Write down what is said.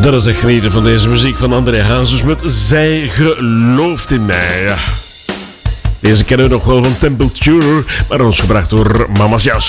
Dat is echt genieten van deze muziek van André Hazes met Zij gelooft in mij. Deze kennen we nog wel van Temperature, maar ons gebracht door Mama's Jas.